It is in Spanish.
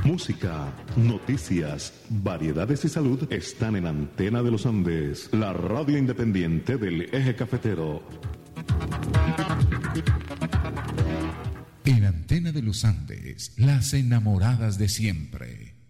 Música, noticias, variedades y salud están en Antena de los Andes, la radio independiente del Eje Cafetero. En Antena de los Andes, las enamoradas de siempre.